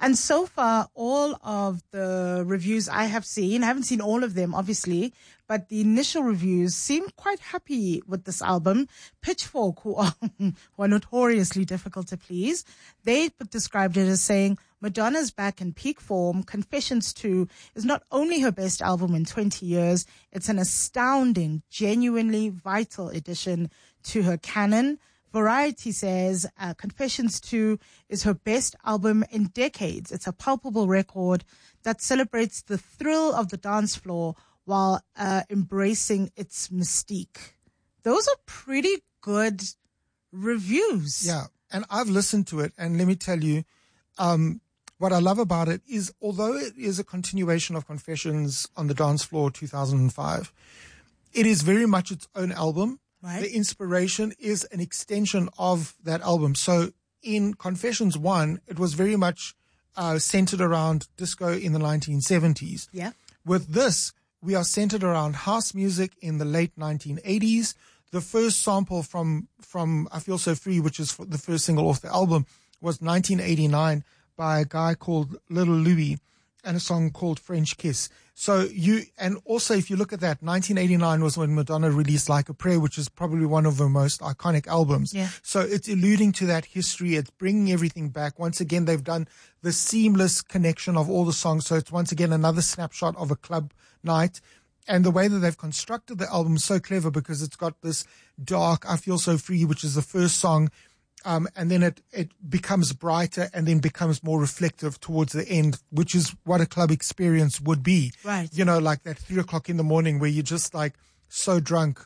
And so far, all of the reviews I haven't seen all of them, obviously, but the initial reviews seem quite happy with this album. Pitchfork, who are notoriously difficult to please, they described it as saying, Madonna's back in peak form. Confessions 2 is not only her best album in 20 years, it's an astounding, genuinely vital addition to her canon. Variety says Confessions 2 is her best album in decades. It's a palpable record that celebrates the thrill of the dance floor while embracing its mystique. Those are pretty good reviews. Yeah, and I've listened to it, and let me tell you, what I love about it is, although it is a continuation of Confessions on the Dance Floor 2005, it is very much its own album. Right. The inspiration is an extension of that album. So in Confessions 1, it was very much centered around disco in the 1970s. Yeah. With this, we are centered around house music in the late 1980s. The first sample from I Feel So Free, which is the first single off the album, was 1989 by a guy called Little Louis, and a song called French Kiss. So and also if you look at that, 1989 was when Madonna released Like a Prayer, which is probably one of her most iconic albums. Yeah. So it's alluding to that history. It's bringing everything back. Once again, they've done the seamless connection of all the songs. So it's once again another snapshot of a club night. And the way that they've constructed the album is so clever, because it's got this dark I Feel So Free, which is the first song. And then it becomes brighter and then becomes more reflective towards the end, which is what a club experience would be. Right. You know, like that 3 o'clock in the morning where you're just like so drunk.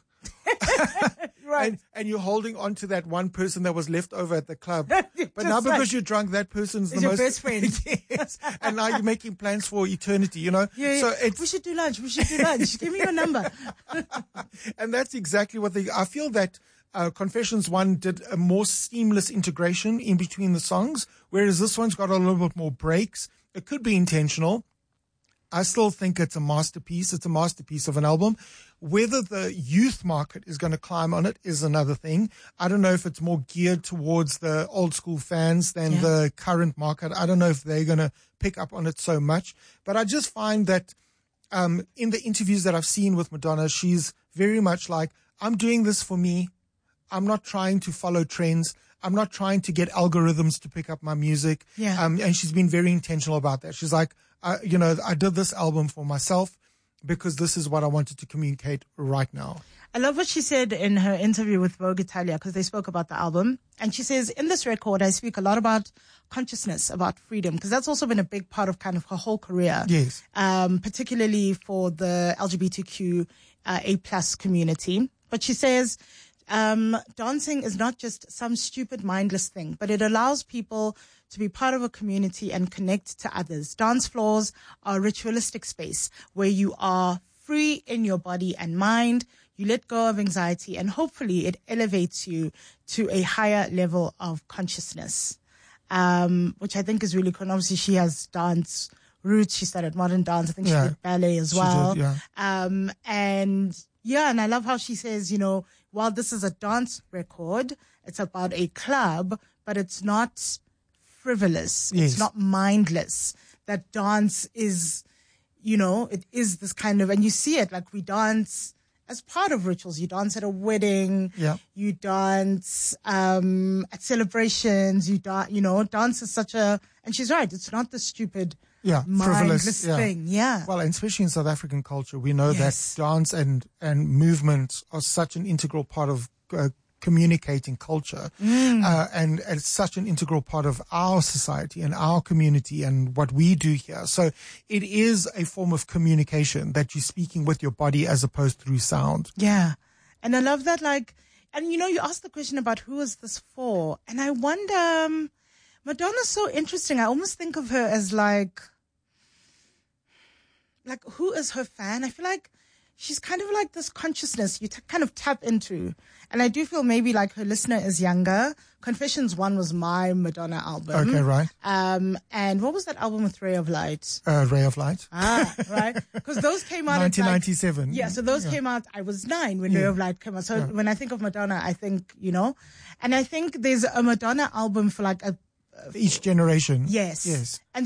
Right. And you're holding on to that one person that was left over at the club. But Just now because like, you're drunk, that person's the your most best friend. Yes. And now you're making plans for eternity, you know? Yeah, So we should do lunch. Give me your number. and that's exactly what I feel that Confessions 1 did a more seamless integration in between the songs, whereas this one's got a little bit more breaks. It could be intentional. I still think it's a masterpiece. It's a masterpiece of an album. Whether the youth market is going to climb on it is another thing. I don't know if it's more geared towards the old school fans than the current market. I don't know if they're going to pick up on it so much. But I just find that in the interviews that I've seen with Madonna, she's very much like, I'm doing this for me. I'm not trying to follow trends. I'm not trying to get algorithms to pick up my music. Yeah. And she's been very intentional about that. She's like, I did this album for myself because this is what I wanted to communicate right now. I love what she said in her interview with Vogue Italia, because they spoke about the album. And she says, in this record, I speak a lot about consciousness, about freedom, because that's also been a big part of kind of her whole career. Yes. Particularly for the LGBTQ A+ community. But she says, dancing is not just some stupid, mindless thing, but it allows people to be part of a community and connect to others. Dance floors are a ritualistic space where you are free in your body and mind. You let go of anxiety, and hopefully it elevates you to a higher level of consciousness, which I think is really cool. Obviously, she has dance roots. She started modern dance. I think she did ballet as well. She did, and I love how she says, while this is a dance record, it's about a club, but it's not frivolous. Yes. It's not mindless. That dance is, it is this kind of, and you see it, like we dance as part of rituals. You dance at a wedding. Yeah. You dance at celebrations. Dance is such a, and she's right, it's not the stupid, mindless thing. Yeah. Well, and especially in South African culture, we know that dance and movement are such an integral part of communicating culture. And it's such an integral part of our society and our community and what we do here. So it is a form of communication that you're speaking with your body as opposed through sound. Yeah. And I love that, you asked the question about who is this for? And I wonder, Madonna's so interesting. I almost think of her as like who is her fan? I feel like she's kind of like this consciousness you kind of tap into. And I do feel maybe like her listener is younger. Confessions 1 was my Madonna album. Okay, right. And what was that album with Ray of Light? Ray of Light. Right. Because those came out 1997. So those came out, I was 9 when Ray of Light came out. So when I think of Madonna, I think, and I think there's a Madonna album for each generation. Yes. Yes. And